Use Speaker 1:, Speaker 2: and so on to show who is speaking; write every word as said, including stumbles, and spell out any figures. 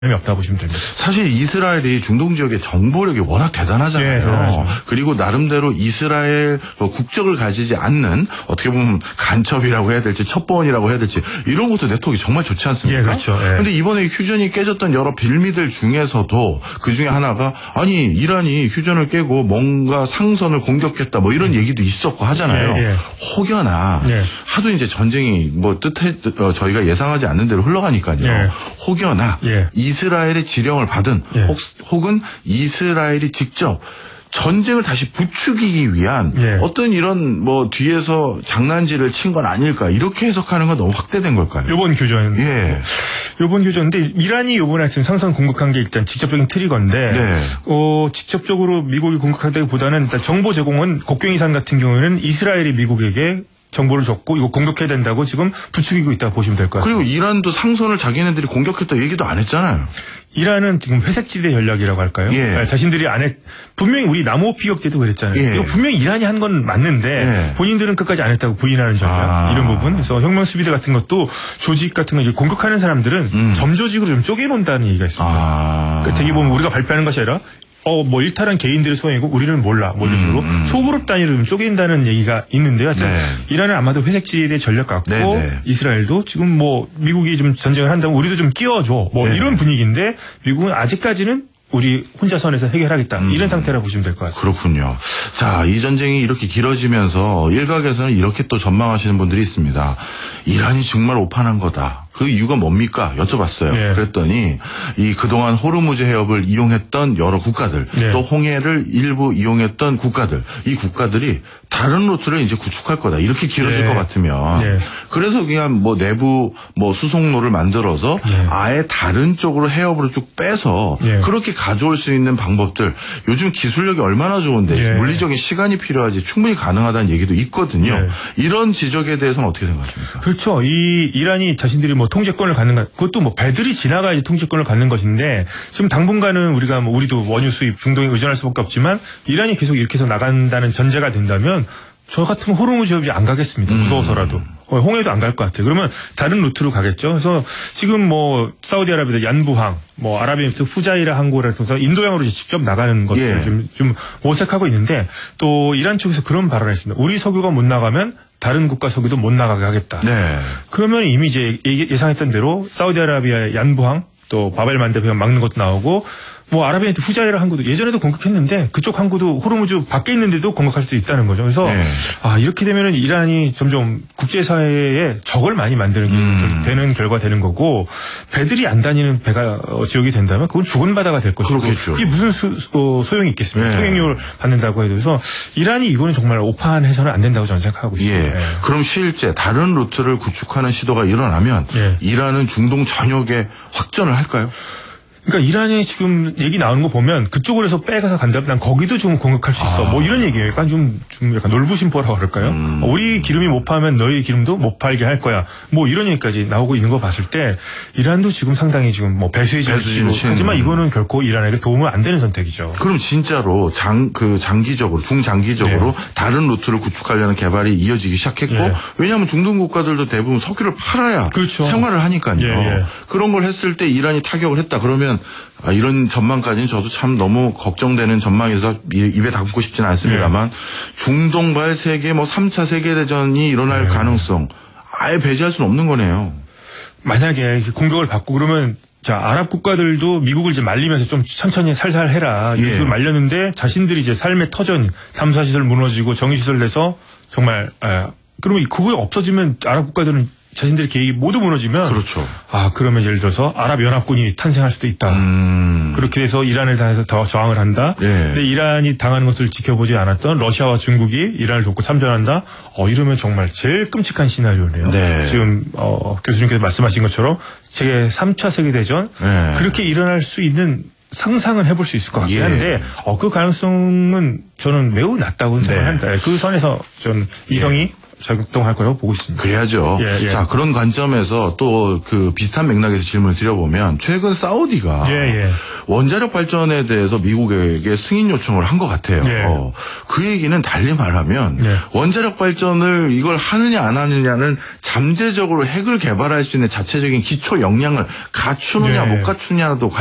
Speaker 1: 의미 없다고 보시면 됩니다.
Speaker 2: 사실 이스라엘이 중동 지역의 정보력이 워낙 대단하잖아요.
Speaker 1: 네, 대단하죠.
Speaker 2: 그리고 나름대로 이스라엘 국적을 가지지 않는 어떻게 보면 간첩이라고 해야 될지 첩보원이라고 해야 될지 이런 것도 네트워크가 정말 좋지 않습니까?
Speaker 1: 예, 그렇죠.
Speaker 2: 그런데
Speaker 1: 예.
Speaker 2: 이번에 휴전이 깨졌던 여러 빌미들 중에서도 그 중에 하나가 아니 이란이 휴전을 깨고 뭔가 상선을 공격했다 뭐 이런 얘기도 있었고 하잖아요.
Speaker 1: 예, 예. 혹여나
Speaker 2: 예. 하도 이제 전쟁이 뭐 뜻해 어, 저희가 예상하지 않는 대로 흘러가니까요.
Speaker 1: 예.
Speaker 2: 혹여나
Speaker 1: 예.
Speaker 2: 이스라엘의 지령을 받은
Speaker 1: 예.
Speaker 2: 혹, 혹은 이스라엘이 직접 전쟁을 다시 부추기기 위한
Speaker 1: 예.
Speaker 2: 어떤 이런 뭐 뒤에서 장난질을 친 건 아닐까 이렇게 해석하는 건 너무 확대된 걸까요?
Speaker 1: 요번 교전.
Speaker 2: 예.
Speaker 1: 요번 교전인데 이란이 요번에 지금 상선 공격한 게 일단 직접적인 트리거인데
Speaker 2: 네.
Speaker 1: 어, 직접적으로 미국이 공격하다기보다는 일단 정보 제공은 곡괭이산 같은 경우에는 이스라엘이 미국에게 정보를 줬고 이거 공격해야 된다고 지금 부추기고 있다고 보시면 될 것 같습니다.
Speaker 2: 그리고 이란도 상선을 자기네들이 공격했다 얘기도 안 했잖아요.
Speaker 1: 이란은 지금 회색지대 전략이라고 할까요?
Speaker 2: 예.
Speaker 1: 자신들이 안 했, 분명히 우리 남호 피격 때도 그랬잖아요.
Speaker 2: 예.
Speaker 1: 이거 분명히 이란이 한 건 맞는데
Speaker 2: 예.
Speaker 1: 본인들은 끝까지 안 했다고 부인하는 전략
Speaker 2: 아.
Speaker 1: 이런 부분. 그래서 혁명수비대 같은 것도 조직 같은 거 이제 공격하는 사람들은
Speaker 2: 음.
Speaker 1: 점조직으로 좀 쪼개놓는다는 얘기가 있습니다.
Speaker 2: 아.
Speaker 1: 그러니까 되게 보면 우리가 발표하는 것이 아니라 어, 뭐, 일탈한 개인들의 소행이고, 우리는 몰라. 뭐, 이런 식으로. 음, 음. 소그룹 단위로 좀 쪼갠다는 얘기가 있는데요. 하여튼,
Speaker 2: 네.
Speaker 1: 이란은 아마도 회색지대 전략 같고,
Speaker 2: 네, 네.
Speaker 1: 이스라엘도 지금 뭐, 미국이 좀 전쟁을 한다면 우리도 좀 끼워줘. 뭐,
Speaker 2: 네.
Speaker 1: 이런 분위기인데, 미국은 아직까지는 우리 혼자 선에서 해결하겠다.
Speaker 2: 음.
Speaker 1: 이런 상태라고 보시면 될 것 같습니다.
Speaker 2: 그렇군요. 자, 이 전쟁이 이렇게 길어지면서 일각에서는 이렇게 또 전망하시는 분들이 있습니다. 이란이 정말 오판한 거다. 그 이유가 뭡니까? 여쭤봤어요.
Speaker 1: 네.
Speaker 2: 그랬더니 이 그동안 호르무즈 해협을 이용했던 여러 국가들
Speaker 1: 네.
Speaker 2: 또 홍해를 일부 이용했던 국가들 이 국가들이 다른 루트를 이제 구축할 거다. 이렇게 길어질
Speaker 1: 네.
Speaker 2: 것 같으면
Speaker 1: 네.
Speaker 2: 그래서 그냥 뭐 내부 뭐 수송로를 만들어서
Speaker 1: 네.
Speaker 2: 아예 다른 쪽으로 해협으로 쭉 빼서
Speaker 1: 네.
Speaker 2: 그렇게 가져올 수 있는 방법들 요즘 기술력이 얼마나 좋은데
Speaker 1: 네.
Speaker 2: 물리적인 시간이 필요하지 충분히 가능하다는 얘기도 있거든요.
Speaker 1: 네.
Speaker 2: 이런 지적에 대해서는 어떻게 생각하십니까?
Speaker 1: 그렇죠. 이 이란이 자신들이 뭐 통제권을 갖는 것, 그것도 뭐 배들이 지나가야지 통제권을 갖는 것인데 지금 당분간은 우리가 뭐 우리도 원유 수입 중동에 의존할 수밖에 없지만 이란이 계속 이렇게 해서 나간다는 전제가 된다면 저 같으면 호르무즈 해협이 안 가겠습니다. 무서워서라도. 홍해도 안 갈 것 같아요. 그러면 다른 루트로 가겠죠. 그래서 지금 뭐 사우디아라비아 얀부항, 뭐 아랍에미리트 후자이라 항구를 통해서 인도양으로 직접 나가는 것들
Speaker 2: 예.
Speaker 1: 좀, 좀 모색하고 있는데 또 이란 쪽에서 그런 발언을 했습니다. 우리 석유가 못 나가면 다른 국가 석유도 못 나가게 하겠다.
Speaker 2: 네.
Speaker 1: 그러면 이미 이제 예상했던 대로 사우디아라비아의 얀부항 또 바벨만데병 막는 것도 나오고 뭐 아랍에미리트 후자이라 항구도 예전에도 공격했는데 그쪽 항구도 호르무즈 밖에 있는데도 공격할 수도 있다는 거죠. 그래서
Speaker 2: 네.
Speaker 1: 아 이렇게 되면은 이란이 점점 국제사회에 적을 많이 만드는 게
Speaker 2: 음.
Speaker 1: 되는 결과 되는 거고 배들이 안 다니는 배가 어, 지역이 된다면 그건 죽은 바다가 될 것이고
Speaker 2: 그렇겠죠.
Speaker 1: 그게 무슨 수, 어, 소용이 있겠습니까?
Speaker 2: 네.
Speaker 1: 통행료를 받는다고 해도 그래서 이란이 이거는 정말 오판해서는 안 된다고 저는 생각하고 있습니다.
Speaker 2: 예.
Speaker 1: 예.
Speaker 2: 그럼 실제 다른 루트를 구축하는 시도가 일어나면
Speaker 1: 예.
Speaker 2: 이란은 중동 전역에 확전을 할까요?
Speaker 1: 그러니까 이란이 지금 얘기 나오는 거 보면 그쪽으로 해서 빼가서 간다면 난 거기도 좀 공격할 수 있어.
Speaker 2: 아.
Speaker 1: 뭐 이런 얘기예요. 약간 좀, 좀 약간 놀부심보라고 그럴까요?
Speaker 2: 음.
Speaker 1: 우리 기름이 못 파면 너희 기름도 못 팔게 할 거야. 뭐 이런 얘기까지 나오고 있는 거 봤을 때 이란도 지금 상당히 지금 뭐 배수진을
Speaker 2: 배수진을
Speaker 1: 치고 하지만 이거는 결코 이란에게 도움은 안 되는 선택이죠.
Speaker 2: 그럼 진짜로 장, 그 장기적으로, 중장기적으로
Speaker 1: 예.
Speaker 2: 다른 루트를 구축하려는 개발이 이어지기 시작했고,
Speaker 1: 예.
Speaker 2: 왜냐하면 중동 국가들도 대부분 석유를 팔아야
Speaker 1: 그렇죠.
Speaker 2: 생활을 하니까요.
Speaker 1: 예, 예.
Speaker 2: 그런 걸 했을 때 이란이 타격을 했다 그러면 아, 이런 전망까지는 저도 참 너무 걱정되는 전망이라서 입에 담고 싶지는 않습니다만
Speaker 1: 예.
Speaker 2: 중동발 세계 뭐 삼 차 세계대전이 일어날
Speaker 1: 예.
Speaker 2: 가능성 아예 배제할 수는 없는 거네요.
Speaker 1: 만약에 공격을 받고 그러면 자, 아랍 국가들도 미국을 이제 말리면서 좀 천천히 살살 해라. 이런
Speaker 2: 예.
Speaker 1: 식으로 말렸는데 자신들이 이제 삶의 터전, 탐사시설 무너지고 정의시설 내서 정말, 에, 그러면 그거 없어지면 아랍 국가들은 자신들의 계획이 모두 무너지면.
Speaker 2: 그렇죠.
Speaker 1: 아, 그러면 예를 들어서 아랍연합군이 탄생할 수도 있다.
Speaker 2: 음.
Speaker 1: 그렇게 해서 이란을 당해서 더 저항을 한다.
Speaker 2: 예.
Speaker 1: 근데 이란이 당하는 것을 지켜보지 않았던 러시아와 중국이 이란을 돕고 참전한다. 어, 이러면 정말 제일 끔찍한 시나리오네요.
Speaker 2: 네.
Speaker 1: 지금, 어, 교수님께서 말씀하신 것처럼 제게 삼 차 세계대전.
Speaker 2: 네.
Speaker 1: 그렇게 일어날 수 있는 상상은 해볼 수 있을 것 같긴
Speaker 2: 예.
Speaker 1: 한데, 어, 그 가능성은 저는 매우 낮다고
Speaker 2: 네.
Speaker 1: 생각합니다. 그 선에서 전 이성이 예. 작동할 거라고 보고 있습니다.
Speaker 2: 그래야죠.
Speaker 1: 예, 예.
Speaker 2: 자, 그런 관점에서 또 그 비슷한 맥락에서 질문을 드려보면 최근 사우디가
Speaker 1: 예, 예.
Speaker 2: 원자력 발전에 대해서 미국에게 승인 요청을 한 것 같아요.
Speaker 1: 네.
Speaker 2: 어, 그 얘기는 달리 말하면
Speaker 1: 네.
Speaker 2: 원자력 발전을 이걸 하느냐 안 하느냐는 잠재적으로 핵을 개발할 수 있는 자체적인 기초 역량을 갖추느냐
Speaker 1: 네.
Speaker 2: 못 갖추느냐도